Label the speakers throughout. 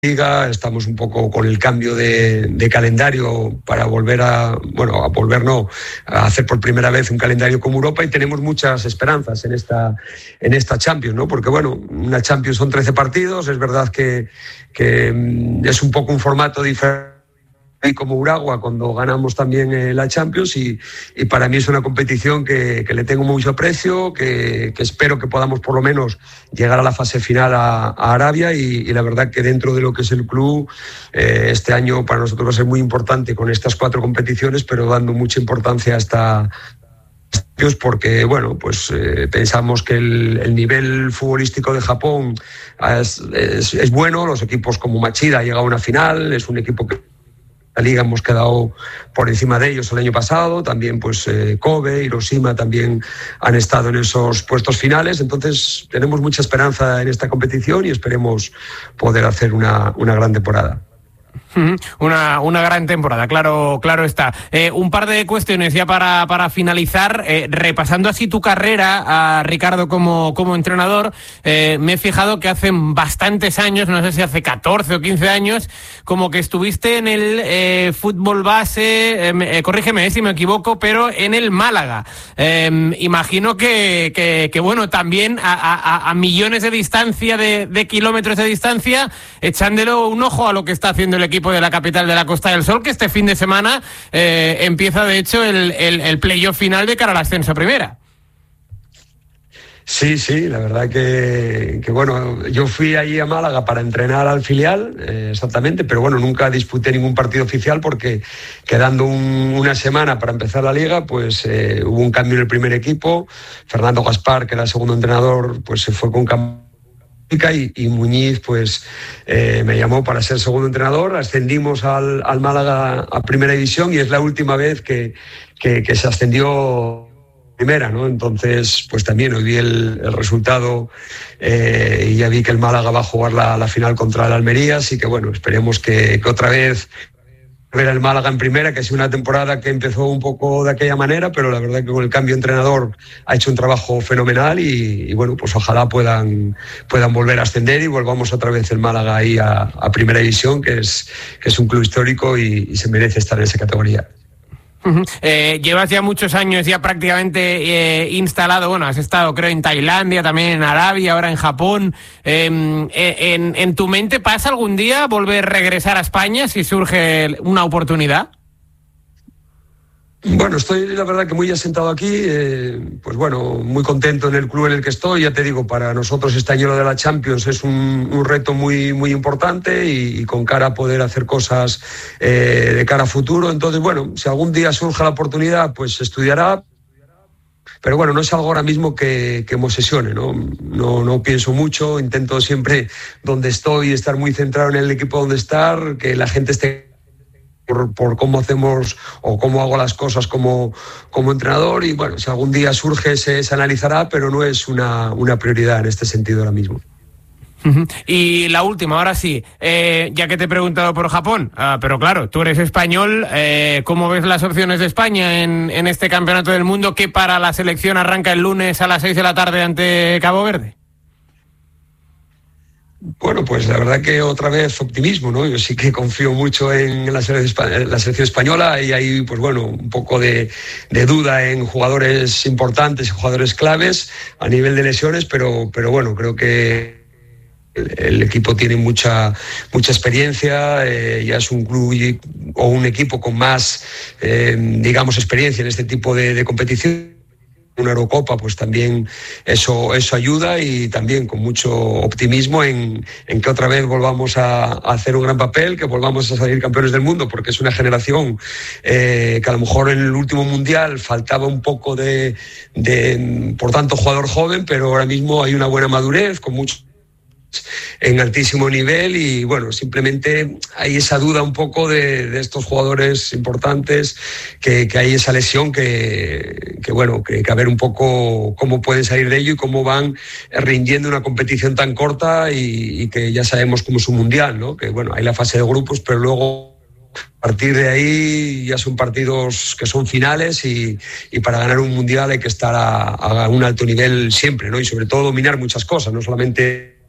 Speaker 1: Liga, estamos un poco con el cambio de calendario para volver a hacer por primera vez un calendario como Europa, y tenemos muchas esperanzas en esta Champions, ¿no? Porque una Champions son 13 partidos, es verdad que es un poco un formato diferente como Uragua cuando ganamos también la Champions, y para mí es una competición que le tengo mucho aprecio, que espero que podamos por lo menos llegar a la fase final a Arabia, y la verdad que dentro de lo que es el club este año para nosotros va a ser muy importante con estas 4 competiciones, pero dando mucha importancia a esta porque pensamos que el nivel futbolístico de Japón es bueno. Los equipos como Machida ha llegado a una final, es un equipo que la Liga hemos quedado por encima de ellos el año pasado, también Kobe, Hiroshima también han estado en esos puestos finales, entonces tenemos mucha esperanza en esta competición y esperemos poder hacer una gran temporada.
Speaker 2: Una gran temporada, claro está. Un par de cuestiones ya para finalizar. Repasando así tu carrera, Ricardo, como entrenador, me he fijado que hace bastantes años, no sé si hace 14 o 15 años, como que estuviste en el fútbol base, corrígeme si me equivoco, pero en el Málaga. Imagino que también a millones de distancia, de kilómetros de distancia, echándole un ojo a lo que está haciendo el equipo de la capital de la Costa del Sol, que este fin de semana empieza de hecho el playoff final de cara al ascenso a primera.
Speaker 1: Sí, la verdad que yo fui allí a Málaga para entrenar al filial, exactamente, pero nunca disputé ningún partido oficial porque quedando una semana para empezar la liga, hubo un cambio en el primer equipo. Fernando Gaspar, que era el segundo entrenador, se fue con y Muñiz me llamó para ser segundo entrenador. Ascendimos al Málaga a primera división y es la última vez que se ascendió primera, ¿no? Entonces también hoy vi el resultado y ya vi que el Málaga va a jugar la final contra el Almería, así que esperemos que otra vez ver al Málaga en primera, que ha sido una temporada que empezó un poco de aquella manera, pero la verdad que con el cambio de entrenador ha hecho un trabajo fenomenal y ojalá puedan volver a ascender y volvamos otra vez el Málaga ahí a primera división, que es un club histórico y se merece estar en esa categoría.
Speaker 2: Llevas ya muchos años ya prácticamente instalado, has estado creo en Tailandia, también en Arabia, ahora en Japón. ¿En tu mente pasa algún día regresar a España si surge una oportunidad?
Speaker 1: Estoy la verdad que muy asentado aquí, muy contento en el club en el que estoy. Ya te digo, para nosotros este año lo de la Champions es un reto muy, muy importante y con cara a poder hacer cosas de cara a futuro. Entonces, si algún día surge la oportunidad, se estudiará. Pero no es algo ahora mismo que me obsesione, no pienso mucho, intento siempre donde estoy estar muy centrado en el equipo donde estar, que la gente esté por cómo hacemos o cómo hago las cosas como entrenador, y si algún día surge se analizará, pero no es una prioridad en este sentido ahora mismo.
Speaker 2: Y la última, ahora sí, ya que te he preguntado por Japón, pero claro, tú eres español, ¿cómo ves las opciones de España en este campeonato del mundo que para la selección arranca el lunes a las 6 de la tarde ante Cabo Verde?
Speaker 1: La verdad que otra vez optimismo, ¿no? Yo sí que confío mucho en la selección española y hay un poco de duda en jugadores importantes y jugadores claves a nivel de lesiones, pero creo que el equipo tiene mucha experiencia, ya es un club o un equipo con más experiencia en este tipo de competición. Una Eurocopa, también eso ayuda, y también con mucho optimismo en que otra vez volvamos a hacer un gran papel, que volvamos a salir campeones del mundo, porque es una generación que a lo mejor en el último mundial faltaba un poco de por tanto jugador joven, pero ahora mismo hay una buena madurez con mucho en altísimo nivel y simplemente hay esa duda un poco de estos jugadores importantes, que hay esa lesión que a ver un poco cómo pueden salir de ello y cómo van rindiendo una competición tan corta y que ya sabemos cómo es un mundial, ¿no? Que hay la fase de grupos, pero luego a partir de ahí ya son partidos que son finales y para ganar un mundial hay que estar a un alto nivel siempre, ¿no? Y sobre todo dominar muchas cosas, no solamente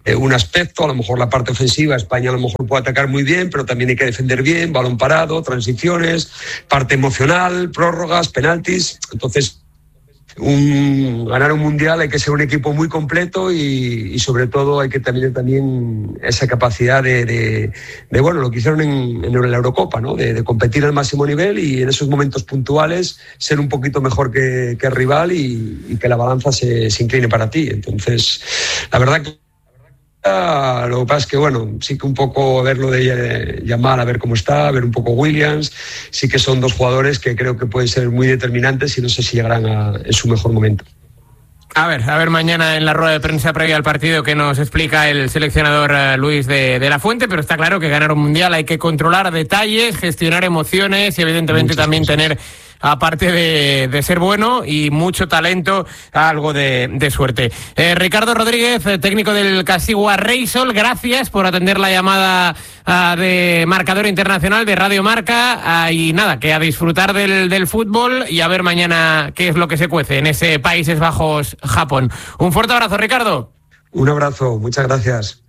Speaker 1: un aspecto, a lo mejor la parte ofensiva, España a lo mejor puede atacar muy bien, pero también hay que defender bien, balón parado, transiciones, parte emocional, prórrogas, penaltis. Entonces, ganar un mundial hay que ser un equipo muy completo y sobre todo hay que tener también esa capacidad de bueno, lo que hicieron en la Eurocopa, ¿no? De competir al máximo nivel y en esos momentos puntuales ser un poquito mejor que el rival y que la balanza se incline para ti. Entonces, la verdad que lo que pasa es que, bueno, sí que un poco verlo de Yamal, a ver cómo está, a ver un poco Williams, sí que son dos jugadores que creo que pueden ser muy determinantes y no sé si llegarán en su mejor momento.
Speaker 2: A ver mañana en la rueda de prensa previa al partido que nos explica el seleccionador Luis de la Fuente, pero está claro que ganar un mundial hay que controlar detalles, gestionar emociones y evidentemente muchas también cosas. Tener, aparte de ser bueno y mucho talento, algo de suerte. Ricardo Rodríguez, técnico del Castigua Reysol, gracias por atender la llamada de Marcador Internacional de Radio Marca y nada, que a disfrutar del fútbol y a ver mañana qué es lo que se cuece en ese Países Bajos-Japón. Un fuerte abrazo, Ricardo.
Speaker 1: Un abrazo, muchas gracias.